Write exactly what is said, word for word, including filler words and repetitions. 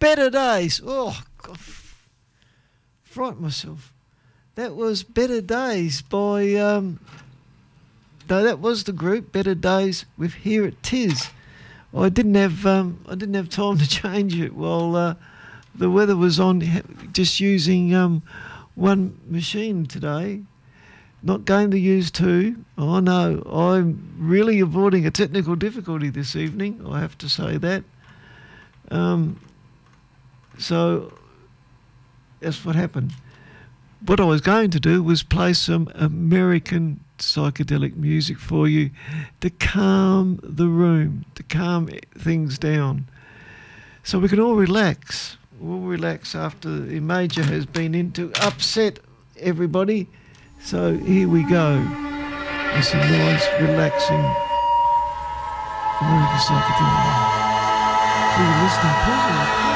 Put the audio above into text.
Better Days. Oh, God. Frightened myself. That was Better Days by... Um, no, that was the group, Better Days, with Here It Tis. I didn't have um, I didn't have time to change it while uh, the weather was on, just using um, one machine today. Not going to use two. Oh no, I'm really avoiding a technical difficulty this evening, I have to say that. Um, so that's what happened. What I was going to do was play some American psychedelic music for you to calm the room, to calm things down, so we can all relax. We'll relax after the major has been in to upset everybody. So here we go. It's a nice, relaxing American psychedelic. For you listening, pleasure.